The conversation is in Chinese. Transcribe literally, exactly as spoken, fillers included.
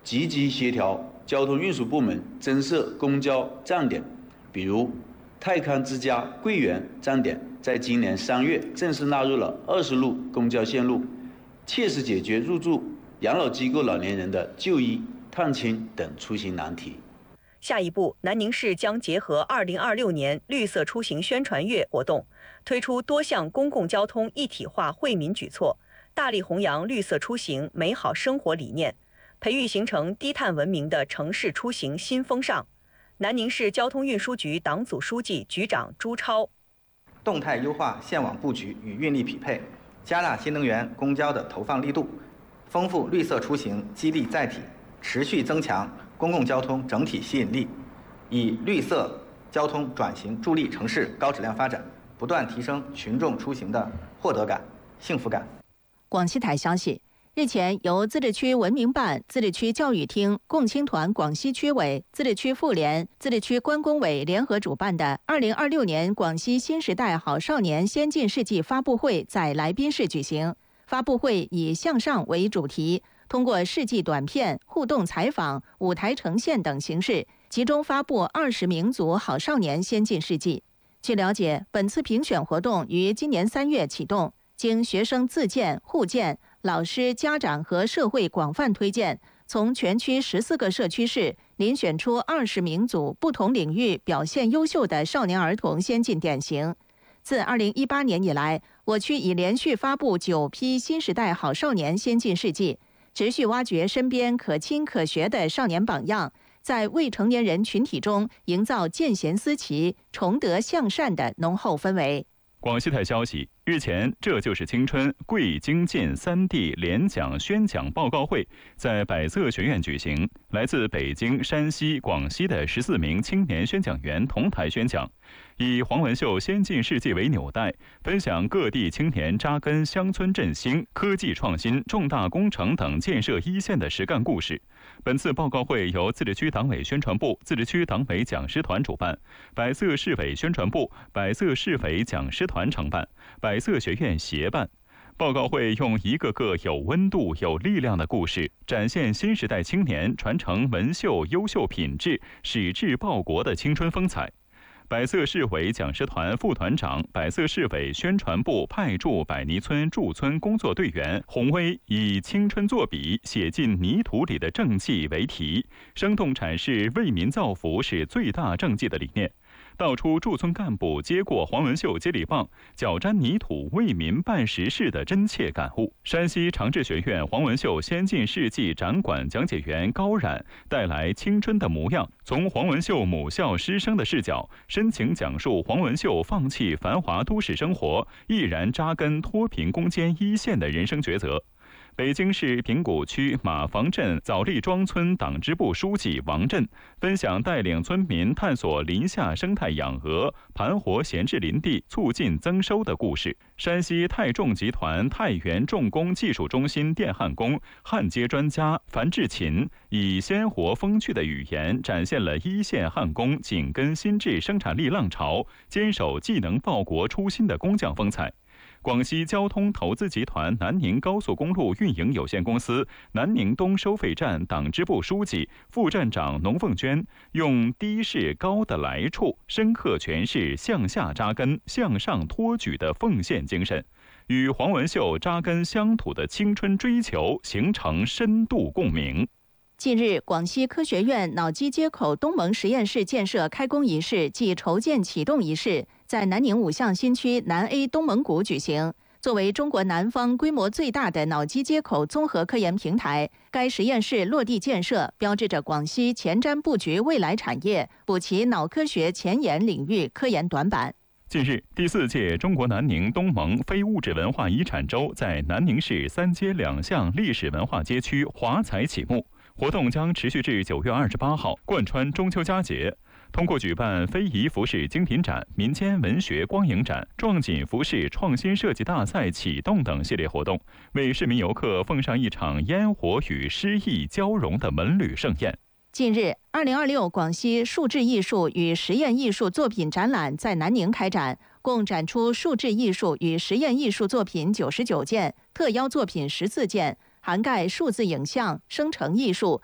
积极协调交通运输部门增设公交站点，比如泰康之家桂园站点在今年三月正式纳入了二十路公交线路，切实解决入住养老机构老年人的就医、探亲等出行难题。 下一步，南宁市将结合二零二六年绿色出行宣传月活动，推出多项公共交通一体化惠民举措，大力弘扬绿色出行美好生活理念，培育形成低碳文明的城市出行新风尚。南宁市交通运输局党组书记、局长朱超， 动态优化线网布局与运力匹配，加大新能源公交的投放力度，丰富绿色出行激励载体，持续增强公共交通整体吸引力，以绿色交通转型助力城市高质量发展，不断提升群众出行的获得感、幸福感。 广西台消息，日前由自治区文明办、自治区教育厅、共青团广西区委、自治区妇联、自治区关工委联合主办的二零二六年广西新时代好少年先进事迹发布会在来宾市举行。发布会以向上为主题，通过事迹短片、互动采访、舞台呈现等形式，集中发布二十名组好少年先进事迹。据了解，本次评选活动于今年三月启动，经学生自荐、互荐、老师、家长和社会广泛推荐，从全区十四个社区市遴选出二十名组不同领域表现优秀的少年儿童先进典型。自二零一八年以来，我区已连续发布九批新时代好少年先进事迹，持续挖掘身边可亲可学的少年榜样，在未成年人群体中营造见贤思齐、崇德向善的浓厚氛围。 广西台消息，日前，这就是青春贵精进三 D 联讲宣讲报告会在百色学院举行，来自北京、山西、广西的十四名青年宣讲员同台宣讲，以黄文秀先进事迹为纽带，分享各地青年扎根乡村振兴、科技创新、重大工程等建设一线的实干故事。本次报告会由自治区党委宣传部、自治区党委讲师团主办，百色市委宣传部、百色市委讲师团承办，百色学院协办。报告会用一个个有温度、有力量的故事，展现新时代青年传承文秀优秀品质、矢志报国的青春风采。百色市委讲师团副团长、百色市委宣传部派驻百泥村驻村工作队员洪威以青春作笔写进泥土里的政绩为题，生动阐释为民造福是最大政绩的理念，道出驻村干部接过黄文秀接力棒、脚沾泥土为民办实事的真切感悟。山西长治学院黄文秀先进事迹展馆讲解员高冉带来青春的模样，从黄文秀母校师生的视角，深情讲述黄文秀放弃繁华都市生活，毅然扎根脱贫攻坚一线的人生抉择。北京市平谷区马房镇枣栗庄村党支部书记王震分享带领村民探索林下生态养鹅、盘活闲置林地、促进增收的故事。山西泰重集团太原重工技术中心电焊工、焊接专家樊志勤以鲜活风趣的语言展现了一线焊工紧跟新质生产力浪潮、坚守技能报国初心的工匠风采。广西交通投资集团南宁高速公路运营有限公司南宁东收费站党支部书记、副站长农凤娟用低是高的来处，深刻诠释向下扎根、向上托举的奉献精神，与黄文秀扎根乡土的青春追求形成深度共鸣。 近日，广西科学院脑机接口东盟实验室建设开工仪式暨筹建启动仪式在南宁五巷新区南 A 东盟谷举行。作为中国南方规模最大的脑机接口综合科研平台，该实验室落地建设，标志着广西前瞻布局未来产业，补齐脑科学前沿领域科研短板。 近日，第四届中国南宁东盟非物质文化遗产周在南宁市三街两巷历史文化街区华彩启幕。活动将持续至九月二十八号，贯穿中秋佳节。通过举办非遗服饰精品展、民间文学光影展、壮锦服饰创新设计大赛启动等系列活动，为市民游客奉上一场烟火与诗意交融的文旅盛宴。 近日，二零二六广西数质艺术与实验艺术作品展览在南宁开展，共展出数质艺术与实验艺术作品九十九件，特邀作品十四件，涵盖数字影像、生成艺术、